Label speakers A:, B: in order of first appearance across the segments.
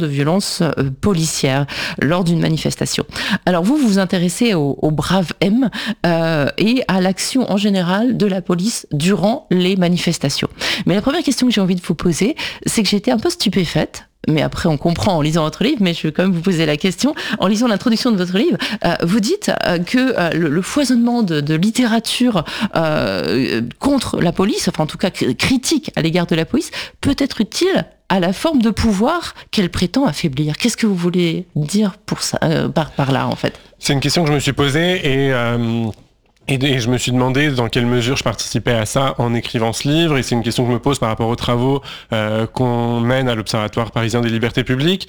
A: de violences policières lors d'une manifestation. Alors vous vous intéressez au Brave M et à l'action en général de la police durant les manifestations. Mais la première question que j'ai envie de vous poser, c'est que j'ai été un peu stupéfaite. Mais après, on comprend en lisant votre livre, mais je vais quand même vous poser la question. En lisant l'introduction de votre livre, vous dites que le foisonnement de littérature contre la police, enfin en tout cas critique à l'égard de la police, peut être utile à la forme de pouvoir qu'elle prétend affaiblir. Qu'est-ce que vous voulez dire pour ça, par là, en fait ?
B: C'est une question que je me suis posée et je me suis demandé dans quelle mesure je participais à ça en écrivant ce livre, et c'est une question que je me pose par rapport aux travaux qu'on mène à l'Observatoire parisien des libertés publiques.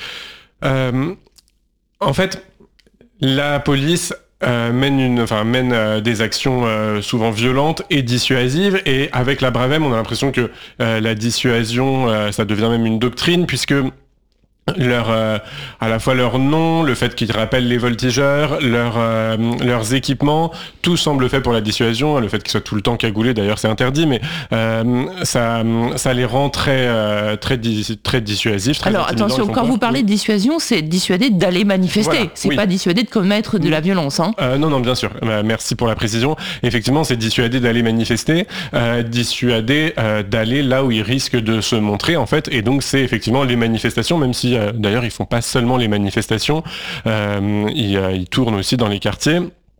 B: En fait, la police mène des actions souvent violentes et dissuasives, et avec la Bravem, on a l'impression que la dissuasion, ça devient même une doctrine, puisque à la fois leur nom, le fait qu'ils rappellent les voltigeurs, leurs équipements, tout semble fait pour la dissuasion. Le fait qu'ils soient tout le temps cagoulés, d'ailleurs, c'est interdit, mais ça les rend très dissuasifs. Très
A: Alors attention, quand vous parlez de dissuasion, c'est dissuader d'aller manifester. Voilà, c'est pas dissuader de commettre de la violence. Hein.
B: Non, bien sûr. Merci pour la précision. Effectivement, c'est dissuader d'aller manifester, dissuader d'aller là où ils risquent de se montrer, en fait. Et donc, c'est effectivement les manifestations, même si d'ailleurs, ils font pas seulement les manifestations, ils tournent aussi dans les quartiers.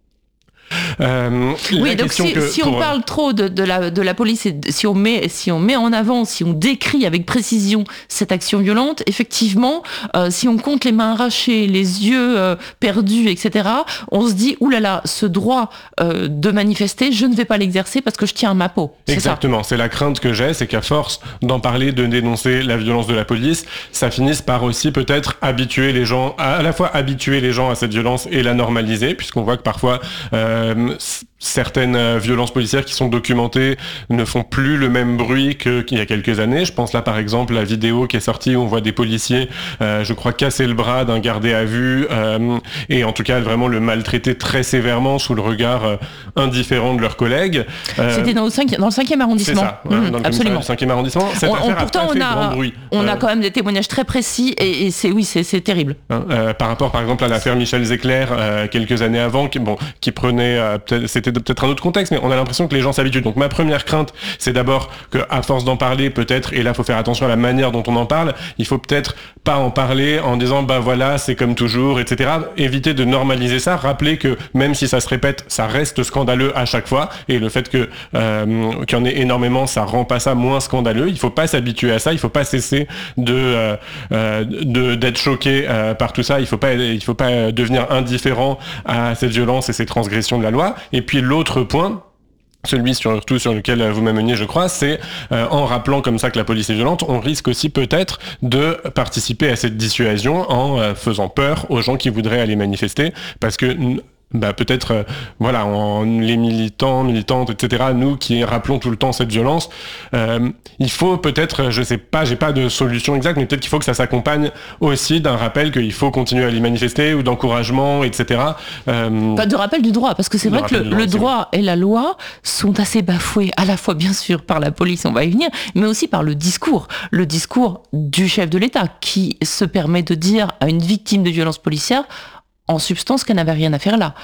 A: Oui, donc si on parle trop de la police, et si on met en avant, si on décrit avec précision cette action violente, effectivement, si on compte les mains arrachées, les yeux perdus, etc., on se dit, oulala, ce droit de manifester, je ne vais pas l'exercer parce que je tiens à ma peau.
B: Exactement, c'est la crainte que j'ai, c'est qu'à force d'en parler, de dénoncer la violence de la police, ça finisse par aussi peut-être habituer les gens, à la fois habituer les gens à cette violence et la normaliser, puisqu'on voit que parfois certaines violences policières qui sont documentées ne font plus le même bruit qu'il y a quelques années. Je pense là par exemple à la vidéo qui est sortie où on voit des policiers, je crois, casser le bras d'un gardé à vue et en tout cas vraiment le maltraiter très sévèrement sous le regard indifférent de leurs collègues.
A: C'était dans le 5e arrondissement.
B: C'est ça, dans le
A: absolument.
B: Du 5e arrondissement. Cette affaire
A: pourtant,
B: a pas fait grand bruit.
A: On a quand même des témoignages très précis et c'est terrible.
B: Par rapport par exemple à l'affaire Michel Zecler quelques années avant, qui prenait c'était peut-être un autre contexte, mais on a l'impression que les gens s'habituent. Donc ma première crainte, c'est d'abord qu'à force d'en parler, peut-être, et là il faut faire attention à la manière dont on en parle, il faut peut-être pas en parler en disant bah voilà, c'est comme toujours, etc. Éviter de normaliser ça, rappeler que même si ça se répète, ça reste scandaleux à chaque fois, et le fait qu'il y en ait énormément, ça rend pas ça moins scandaleux. Il faut pas s'habituer à ça, il faut pas cesser d'être choqué par tout ça, il faut pas devenir indifférent à cette violence et ces transgressions de la loi. Et puis l'autre point, celui surtout sur lequel vous m'ameniez, je crois, c'est en rappelant comme ça que la police est violente, on risque aussi peut-être de participer à cette dissuasion en faisant peur aux gens qui voudraient aller manifester, parce que peut-être, les militants, militantes, etc., nous qui rappelons tout le temps cette violence, il faut peut-être, je sais pas, j'ai pas de solution exacte, mais peut-être qu'il faut que ça s'accompagne aussi d'un rappel qu'il faut continuer à aller manifester ou d'encouragement, etc.
A: Pas de rappel du droit, parce que c'est vrai que le droit et la loi sont assez bafoués, à la fois bien sûr par la police, on va y venir, mais aussi par le discours du chef de l'État qui se permet de dire à une victime de violence policière, en substance, qu'elle n'avait rien à faire là.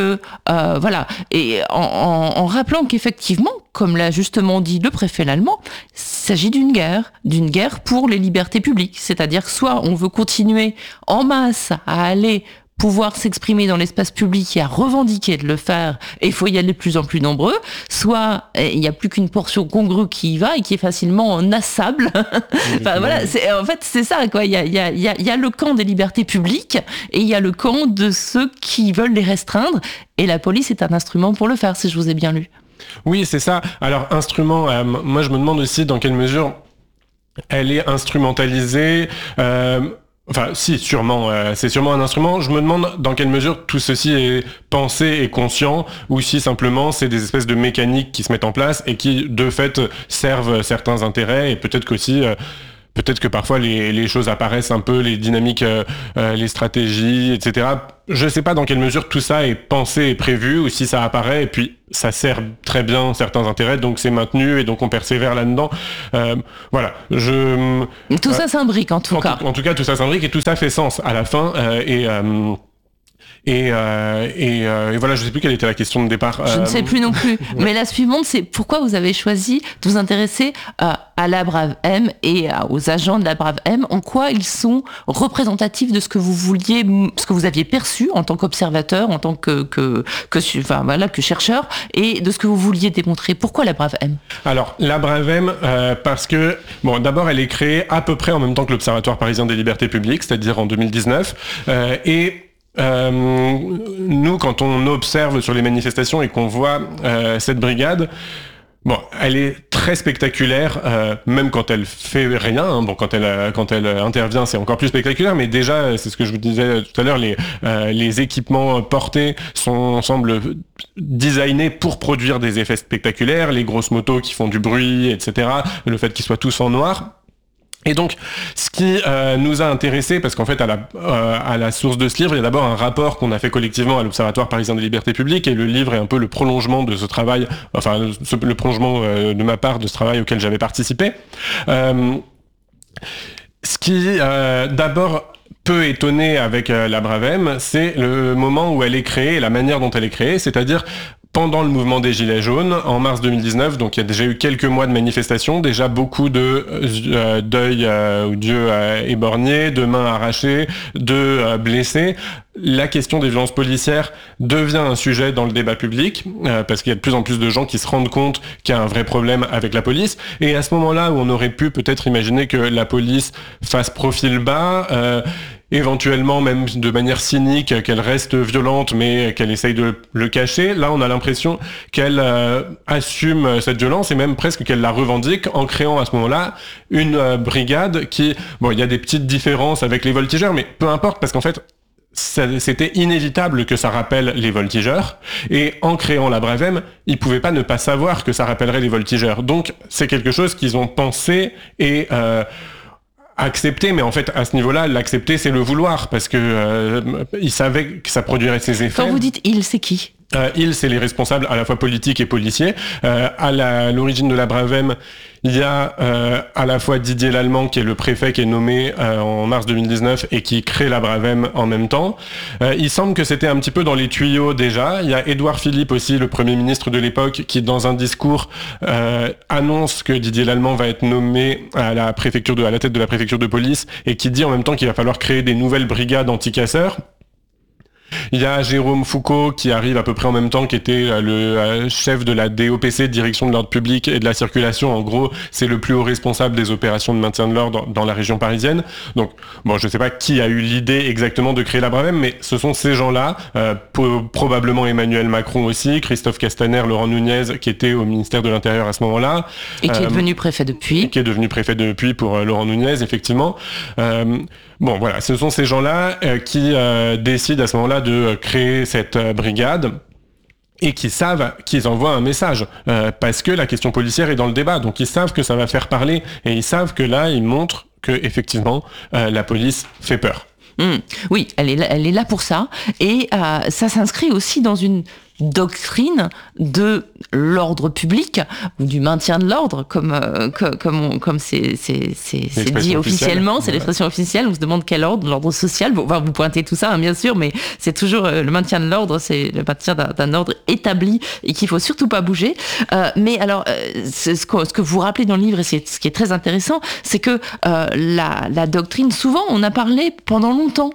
A: Et en rappelant qu'effectivement, comme l'a justement dit le préfet allemand, il s'agit d'une guerre pour les libertés publiques. C'est-à-dire que soit on veut continuer en masse à aller pouvoir s'exprimer dans l'espace public et à revendiquer de le faire, et il faut y aller de plus en plus nombreux, soit il n'y a plus qu'une portion congrue qui y va et qui est facilement nassable. C'est ça, quoi. Il y a le camp des libertés publiques et il y a le camp de ceux qui veulent les restreindre, et la police est un instrument pour le faire, si je vous ai bien lu.
B: Oui, c'est ça. Alors, instrument, moi je me demande aussi dans quelle mesure elle est instrumentalisée. Si, sûrement, c'est sûrement un instrument. Je me demande dans quelle mesure tout ceci est pensé et conscient, ou si simplement c'est des espèces de mécaniques qui se mettent en place et qui, de fait, servent certains intérêts, et peut-être qu'aussi, peut-être que parfois les choses apparaissent un peu, les dynamiques, les stratégies, etc. Je sais pas dans quelle mesure tout ça est pensé et prévu, ou si ça apparaît et puis ça sert très bien certains intérêts, donc c'est maintenu et donc on persévère là-dedans. Voilà.
A: Tout ça s'imbrique en tout cas.
B: En tout cas, tout ça s'imbrique et tout ça fait sens à la fin. Et voilà, je sais plus quelle était la question de départ.
A: Je ne sais plus non plus. Mais la suivante, c'est pourquoi vous avez choisi de vous intéresser à la Brave M et aux agents de la Brave M. En quoi ils sont représentatifs de ce que vous vouliez, ce que vous aviez perçu en tant qu'observateur, en tant que chercheur, et de ce que vous vouliez démontrer. Pourquoi la Brave M ?
B: Alors, la Brave M, parce que, bon, d'abord, elle est créée à peu près en même temps que l'Observatoire parisien des libertés publiques, c'est-à-dire en 2019, nous, quand on observe sur les manifestations et qu'on voit cette brigade, bon, elle est très spectaculaire, même quand elle fait rien. Hein. Bon, quand elle intervient, c'est encore plus spectaculaire. Mais déjà, c'est ce que je vous disais tout à l'heure, les équipements portés semblent designés pour produire des effets spectaculaires. Les grosses motos qui font du bruit, etc. Le fait qu'ils soient tous en noir. Et donc, ce qui nous a intéressé, parce qu'en fait, à la source de ce livre, il y a d'abord un rapport qu'on a fait collectivement à l'Observatoire parisien des libertés publiques, et le livre est un peu le prolongement de ce travail, enfin, le prolongement de ma part de ce travail auquel j'avais participé. Ce qui, d'abord, peut étonner avec la Brave M, c'est le moment où elle est créée, la manière dont elle est créée, c'est-à-dire pendant le mouvement des Gilets jaunes, en mars 2019, donc il y a déjà eu quelques mois de manifestations, déjà beaucoup de deuil d'yeux éborgnés, de mains arrachées, de blessés. La question des violences policières devient un sujet dans le débat public, parce qu'il y a de plus en plus de gens qui se rendent compte qu'il y a un vrai problème avec la police. Et à ce moment-là où on aurait pu peut-être imaginer que la police fasse profil bas, éventuellement même de manière cynique, qu'elle reste violente mais qu'elle essaye de le cacher. Là, on a l'impression qu'elle assume cette violence et même presque qu'elle la revendique en créant à ce moment-là une brigade qui... Bon, il y a des petites différences avec les voltigeurs, mais peu importe parce qu'en fait, c'était inévitable que ça rappelle les voltigeurs. Et en créant la Brave M, ils pouvaient pas ne pas savoir que ça rappellerait les voltigeurs. Donc, c'est quelque chose qu'ils ont pensé et... accepter, mais en fait à ce niveau-là, l'accepter c'est le vouloir parce que ils savaient que ça produirait ces effets.
A: Quand vous dites ils, c'est qui ?
B: Ils, c'est les responsables à la fois politiques et policiers. À l'origine de la Brave M, il y a à la fois Didier Lallemand qui est le préfet qui est nommé en mars 2019 et qui crée la Brave M en même temps. Il semble que c'était un petit peu dans les tuyaux déjà. Il y a Édouard Philippe aussi, le Premier ministre de l'époque, qui dans un discours annonce que Didier Lallemand va être nommé à la tête de la préfecture de police et qui dit en même temps qu'il va falloir créer des nouvelles brigades anti-casseurs. Il y a Jérôme Foucault qui arrive à peu près en même temps, qui était le chef de la DOPC, Direction de l'ordre public et de la circulation. En gros, c'est le plus haut responsable des opérations de maintien de l'ordre dans la région parisienne. Donc, bon, je sais pas qui a eu l'idée exactement de créer la Brave M, mais ce sont ces gens-là, probablement Emmanuel Macron aussi, Christophe Castaner, Laurent Nunez, qui était au ministère de l'Intérieur à ce moment-là.
A: Et qui est devenu préfet depuis.
B: Qui est devenu préfet depuis pour Laurent Nunez, effectivement. Bon, voilà, ce sont ces gens-là qui décident à ce moment-là de créer cette brigade et qui savent qu'ils envoient un message parce que la question policière est dans le débat. Donc ils savent que ça va faire parler et ils savent que là, ils montrent que effectivement la police fait peur.
A: Oui, elle est là pour ça. Et ça s'inscrit aussi dans une doctrine de l'ordre public ou du maintien de l'ordre, comme c'est dit officiellement, c'est l'expression officielle. On se demande quel ordre, l'ordre social. Bon, enfin, vous pointez tout ça, hein, bien sûr, mais c'est toujours le maintien de l'ordre, c'est le maintien d'un ordre établi et qu'il faut surtout pas bouger. Mais alors, ce que vous rappelez dans le livre, et c'est ce qui est très intéressant, c'est que la doctrine, souvent, on a parlé pendant longtemps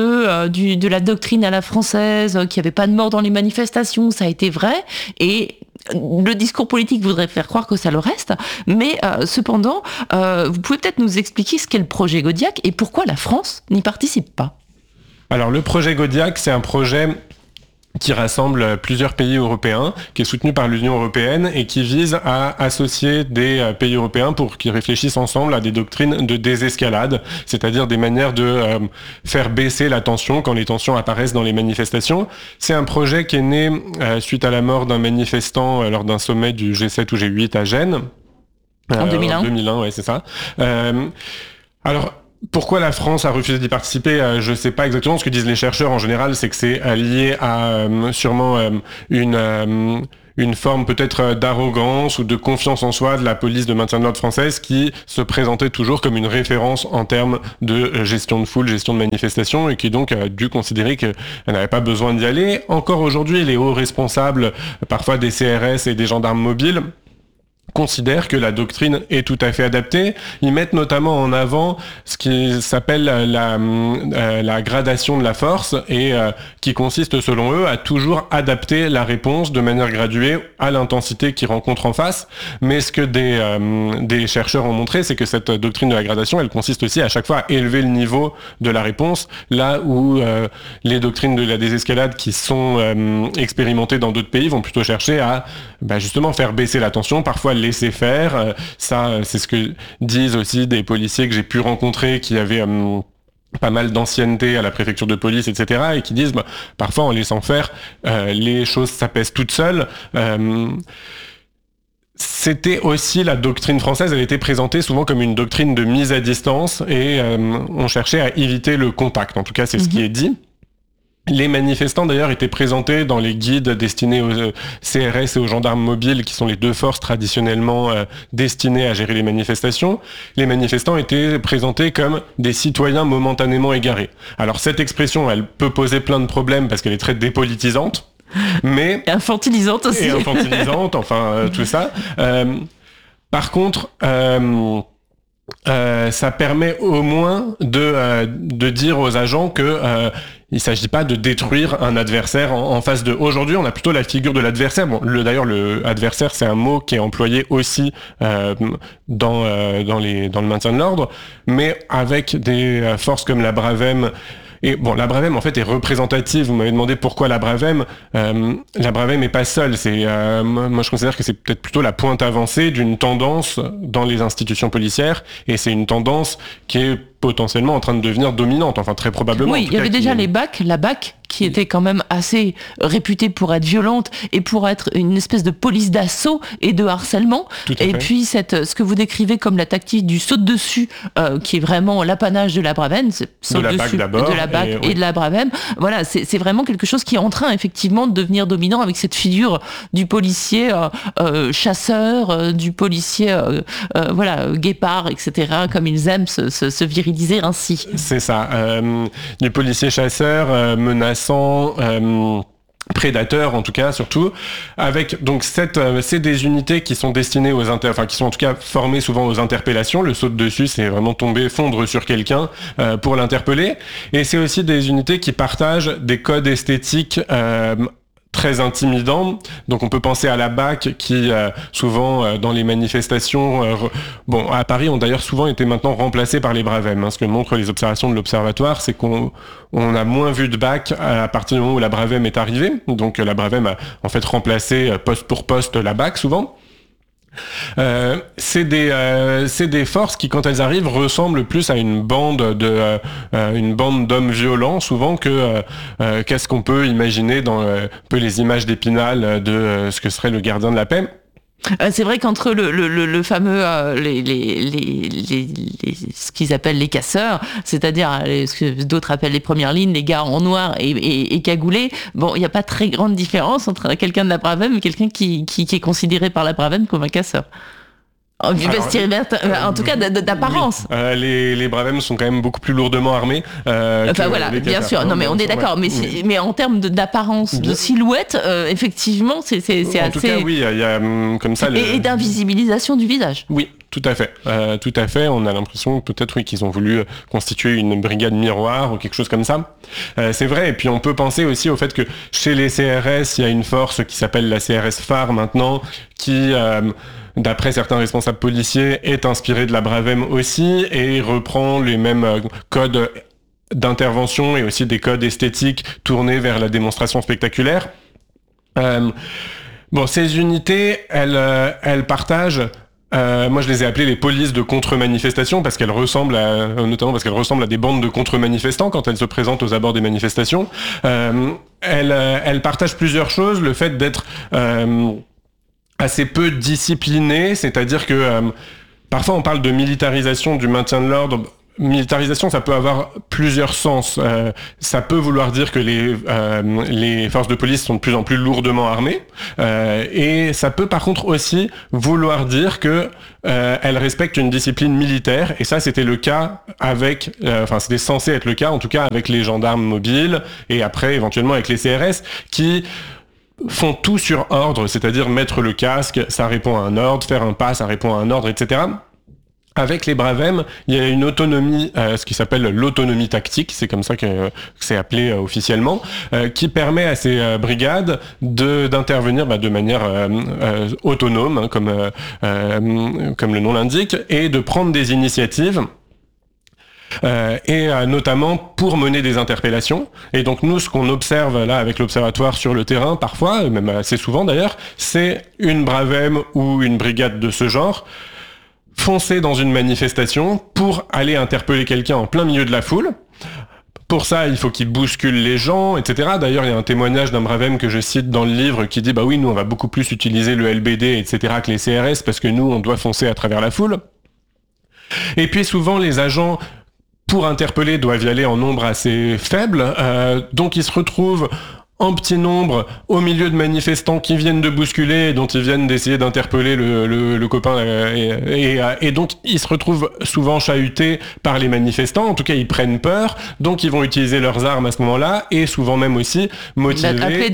A: de la doctrine à la française, qu'il n'y avait pas de mort dans les manifestations. Ça a été vrai, et le discours politique voudrait faire croire que ça le reste, mais cependant, vous pouvez peut-être nous expliquer ce qu'est le projet Gaudiac et pourquoi la France n'y participe pas.
B: Alors le projet Gaudiac, c'est un projet qui rassemble plusieurs pays européens, qui est soutenu par l'Union européenne et qui vise à associer des pays européens pour qu'ils réfléchissent ensemble à des doctrines de désescalade, c'est-à-dire des manières de faire baisser la tension quand les tensions apparaissent dans les manifestations. C'est un projet qui est né suite à la mort d'un manifestant lors d'un sommet du G7 ou G8 à Gênes.
A: En 2001.
B: 2001, ouais, c'est ça. Alors, pourquoi la France a refusé d'y participer? Je sais pas exactement. Ce que disent les chercheurs en général, c'est que c'est lié à sûrement une forme peut-être d'arrogance ou de confiance en soi de la police de maintien de l'ordre française qui se présentait toujours comme une référence en termes de gestion de foule, gestion de manifestation et qui donc a dû considérer qu'elle n'avait pas besoin d'y aller. Encore aujourd'hui, les hauts responsables, parfois des CRS et des gendarmes mobiles, considèrent que la doctrine est tout à fait adaptée. Ils mettent notamment en avant ce qui s'appelle la gradation de la force et qui consiste selon eux à toujours adapter la réponse de manière graduée à l'intensité qu'ils rencontrent en face. Mais ce que des chercheurs ont montré, c'est que cette doctrine de la gradation, elle consiste aussi à chaque fois à élever le niveau de la réponse, là où les doctrines de la désescalade qui sont expérimentées dans d'autres pays vont plutôt chercher à justement faire baisser la tension, parfois laisser faire. Ça, c'est ce que disent aussi des policiers que j'ai pu rencontrer qui avaient pas mal d'ancienneté à la préfecture de police, etc. et qui disent, parfois en laissant faire, les choses s'apaisent toutes seules. C'était aussi la doctrine française, elle était présentée souvent comme une doctrine de mise à distance et on cherchait à éviter le contact. En tout cas, c'est ce qui est dit. Les manifestants d'ailleurs étaient présentés dans les guides destinés aux CRS et aux gendarmes mobiles qui sont les deux forces traditionnellement destinées à gérer les manifestations. Les manifestants étaient présentés comme des citoyens momentanément égarés. Alors cette expression, elle peut poser plein de problèmes parce qu'elle est très dépolitisante, mais...
A: Et infantilisante aussi.
B: Et infantilisante, enfin tout ça. Par contre... ça permet au moins de dire aux agents que il s'agit pas de détruire un adversaire en face d'eux. Aujourd'hui, on a plutôt la figure de l'adversaire. Bon, d'ailleurs, le adversaire, c'est un mot qui est employé aussi dans le maintien de l'ordre, mais avec des forces comme la Bravem. Et bon, la Bravem, en fait, est représentative. Vous m'avez demandé pourquoi la Bravem. La Bravem est pas seule. Moi, je considère que c'est peut-être plutôt la pointe avancée d'une tendance dans les institutions policières. Et c'est une tendance qui est potentiellement en train de devenir dominante. Enfin, très probablement.
A: Oui, il y avait déjà la BAC, qui était quand même assez réputée pour être violente et pour être une espèce de police d'assaut et de harcèlement. Et puis, ce que vous décrivez comme la tactique du saut de dessus, qui est vraiment l'apanage de la Bravem,
B: de la BAC d'abord,
A: de la BAC et de la Bravem. Voilà, c'est vraiment quelque chose qui est en train effectivement de devenir dominant avec cette figure du policier chasseur, du policier guépard, etc., comme ils aiment se viriliser ainsi.
B: C'est ça. Du policier chasseur menaçant, prédateurs en tout cas surtout, avec donc c'est des unités qui sont destinées qui sont en tout cas formées souvent aux interpellations. Le saut de dessus, c'est vraiment fondre sur quelqu'un pour l'interpeller, et c'est aussi des unités qui partagent des codes esthétiques très intimidant. Donc on peut penser à la BAC qui souvent dans les manifestations à Paris ont d'ailleurs souvent été maintenant remplacés par les Bravem. Ce que montrent les observations de l'Observatoire, c'est qu'on a moins vu de BAC à partir du moment où la Bravem est arrivée. Donc la Bravem a en fait remplacé poste pour poste la BAC souvent. C'est des forces qui, quand elles arrivent, ressemblent plus à une bande d'hommes violents souvent que qu'est-ce qu'on peut imaginer dans un peu les images d'Épinal de ce que serait le gardien de la paix.
A: C'est vrai qu'entre le fameux ce qu'ils appellent les casseurs, c'est-à-dire ce que d'autres appellent les premières lignes, les gars en noir et cagoulés, bon, il n'y a pas très grande différence entre quelqu'un de la Bravem et quelqu'un qui est considéré par la Bravem comme un casseur. En tout cas d'apparence.
B: Oui. Les Bravem sont quand même beaucoup plus lourdement armés.
A: Bien sûr. Non, mais on est d'accord. Mais en termes d'apparence, de silhouette, effectivement, c'est assez.
B: En tout cas, oui, il y a comme ça.
A: Et d'invisibilisation du visage.
B: Oui. Tout à fait. On a l'impression peut-être qu'ils ont voulu constituer une brigade miroir ou quelque chose comme ça. C'est vrai. Et puis on peut penser aussi au fait que chez les CRS, il y a une force qui s'appelle la CRS phare maintenant, qui d'après certains responsables policiers, est inspirée de la Bravem aussi et reprend les mêmes codes d'intervention et aussi des codes esthétiques tournés vers la démonstration spectaculaire. Ces unités, elles partagent. Moi, je les ai appelées les polices de contre-manifestation parce qu'elles ressemblent à des bandes de contre-manifestants quand elles se présentent aux abords des manifestations. Elles partagent plusieurs choses. Le fait d'être assez peu disciplinées, c'est-à-dire que parfois on parle de militarisation du maintien de l'ordre. Militarisation, ça peut avoir plusieurs sens. Ça peut vouloir dire que les forces de police sont de plus en plus lourdement armées, et ça peut par contre aussi vouloir dire que elles respectent une discipline militaire. Et ça, c'était le cas avec, c'était censé être le cas, en tout cas avec les gendarmes mobiles, et après éventuellement avec les CRS, qui font tout sur ordre, c'est-à-dire mettre le casque, ça répond à un ordre, faire un pas, ça répond à un ordre, etc. Avec les Bravem, il y a une autonomie, ce qui s'appelle l'autonomie tactique, c'est comme ça que c'est appelé officiellement, qui permet à ces brigades d'intervenir de manière autonome, hein, comme le nom l'indique, et de prendre des initiatives. Et notamment pour mener des interpellations. Et donc nous, ce qu'on observe là avec l'Observatoire sur le terrain, parfois, même assez souvent d'ailleurs, c'est une Bravem ou une brigade de ce genre foncer dans une manifestation pour aller interpeller quelqu'un en plein milieu de la foule. Pour ça, il faut qu'il bouscule les gens, etc. D'ailleurs, il y a un témoignage d'un Bravem que je cite dans le livre qui dit « Bah oui, nous, on va beaucoup plus utiliser le LBD, etc. que les CRS parce que nous, on doit foncer à travers la foule. » Et puis souvent, les agents, pour interpeller, doivent y aller en nombre assez faible. Donc, ils se retrouvent en petit nombre, au milieu de manifestants qui viennent de bousculer, dont ils viennent d'essayer d'interpeller le copain, et donc ils se retrouvent souvent chahutés par les manifestants. En tout cas, ils prennent peur, donc ils vont utiliser leurs armes à ce moment-là, et souvent même aussi motiver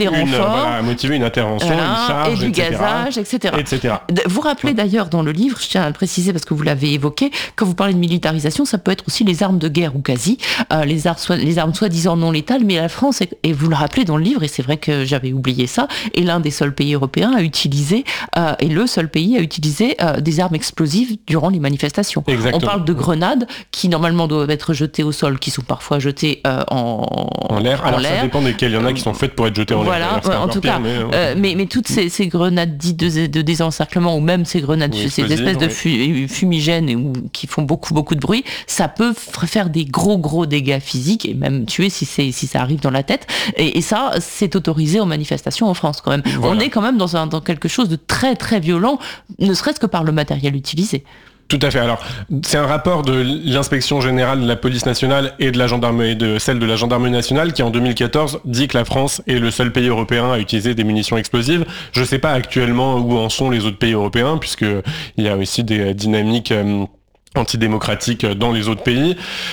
B: une intervention, une charge,
A: et du gazage, etc. Vous rappelez d'ailleurs dans le livre, je tiens à le préciser parce que vous l'avez évoqué, quand vous parlez de militarisation, ça peut être aussi les armes de guerre ou quasi, les armes soi-disant non létales, mais la France, et vous le rappelez dans le livre, et c'est vrai que j'avais oublié ça, est l'un des seuls pays européens à utiliser, et le seul pays à utiliser des armes explosives durant les manifestations.
B: Exactement.
A: On parle de grenades qui normalement doivent être jetées au sol, qui sont parfois jetées en l'air.
B: Alors ça dépend desquelles. Il y en a qui sont faites pour être jetées en l'air.
A: Voilà, en tout cas. Mais toutes ces grenades dites de désencerclement, ou même ces grenades, ces espèces de fumigènes qui font beaucoup de bruit, ça peut faire des gros dégâts physiques, et même tuer si ça arrive dans la tête. Et ça, c'est autorisé aux manifestations en France quand même. Voilà. On est quand même dans quelque chose de très violent, ne serait-ce que par le matériel utilisé.
B: Tout à fait. Alors, c'est un rapport de l'inspection générale de la police nationale et de la gendarmerie, de celle de la gendarmerie nationale, qui en 2014 dit que la France est le seul pays européen à utiliser des munitions explosives. Je ne sais pas actuellement où en sont les autres pays européens, puisque il y a aussi des dynamiques antidémocratiques dans les autres pays.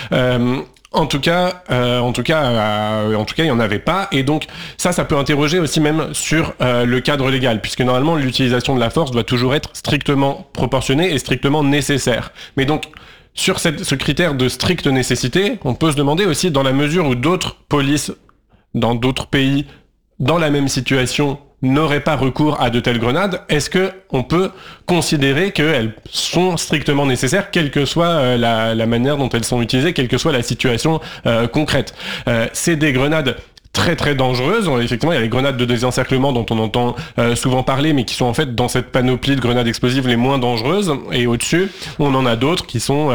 B: En tout cas, il n'y en avait pas. Et donc, ça peut interroger aussi même sur le cadre légal, puisque normalement, l'utilisation de la force doit toujours être strictement proportionnée et strictement nécessaire. Mais donc, sur ce critère de stricte nécessité, on peut se demander aussi, dans la mesure où d'autres polices, dans d'autres pays, dans la même situation, n'auraient pas recours à de telles grenades, est-ce qu'on peut considérer qu'elles sont strictement nécessaires, quelle que soit la manière dont elles sont utilisées, quelle que soit la situation concrète. C'est des grenades très dangereuses. Effectivement, il y a les grenades de désencerclement dont on entend souvent parler, mais qui sont en fait dans cette panoplie de grenades explosives les moins dangereuses. Et au-dessus, on en a d'autres qui sont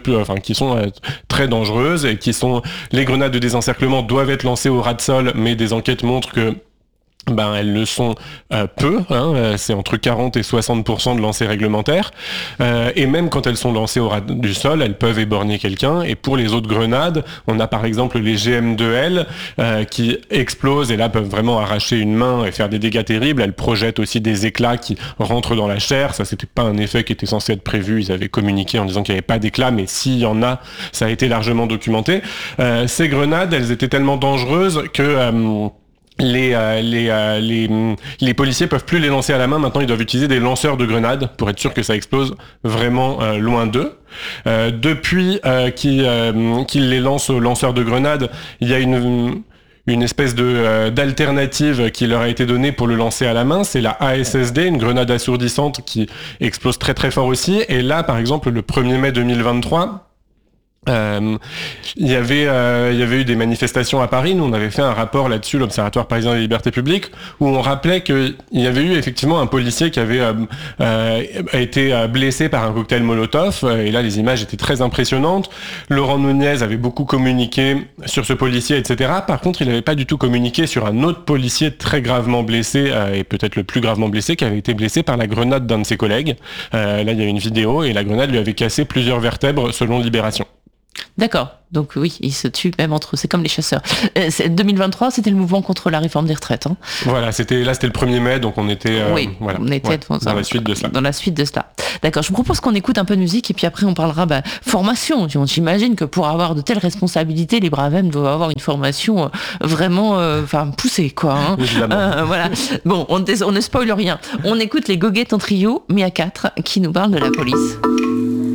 B: très dangereuses, et qui sont les grenades de désencerclement doivent être lancées au ras de sol, mais des enquêtes montrent que elles le sont peu, c'est entre 40 et 60% de lancers réglementaires, et même quand elles sont lancées au ras du sol, elles peuvent éborgner quelqu'un. Et pour les autres grenades, on a par exemple les GM2L qui explosent et là peuvent vraiment arracher une main et faire des dégâts terribles. Elles projettent aussi des éclats qui rentrent dans la chair. Ça, c'était pas un effet qui était censé être prévu. Ils avaient communiqué en disant qu'il n'y avait pas d'éclats, mais s'il y en a, ça a été largement documenté. Ces grenades, elles étaient tellement dangereuses que les policiers peuvent plus les lancer à la main. Maintenant, ils doivent utiliser des lanceurs de grenades pour être sûr que ça explose vraiment loin d'eux. Depuis qu'ils les lancent aux lanceurs de grenades, il y a une espèce d'alternative qui leur a été donnée pour le lancer à la main. C'est la ASSD, une grenade assourdissante qui explose très fort aussi. Et là, par exemple, le 1er mai 2023, Il y avait eu des manifestations à Paris. Nous, on avait fait un rapport là-dessus, l'Observatoire parisien des libertés publiques, où on rappelait qu'il y avait eu effectivement un policier qui avait été blessé par un cocktail Molotov. Et là, les images étaient très impressionnantes. Laurent Nunez avait beaucoup communiqué sur ce policier, etc. Par contre, il n'avait pas du tout communiqué sur un autre policier très gravement blessé, et peut-être le plus gravement blessé, qui avait été blessé par la grenade d'un de ses collègues. Là, il y a une vidéo, et la grenade lui avait cassé plusieurs vertèbres, selon Libération.
A: D'accord. Donc oui, ils se tuent même entre eux. C'est comme les chasseurs. 2023, c'était le mouvement contre la réforme des retraites. Hein.
B: Voilà, c'était le 1er mai, donc on était,
A: on était
B: dans la suite de cela.
A: Dans la suite de cela. D'accord, je vous propose qu'on écoute un peu de musique et puis après on parlera formation. J'imagine que pour avoir de telles responsabilités, les Bravem doivent avoir une formation vraiment poussée, quoi. Hein. Voilà. Bon, on ne spoile rien. On écoute les Goguettes en trio, mais à 4, qui nous parlent de la police.